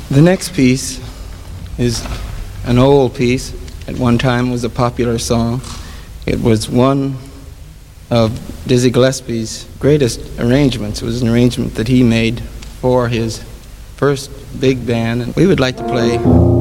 The next piece is an old piece. At one time was a popular song. It was one of Dizzy Gillespie's greatest arrangements. It was an arrangement that he made for his first big band, and we would like to play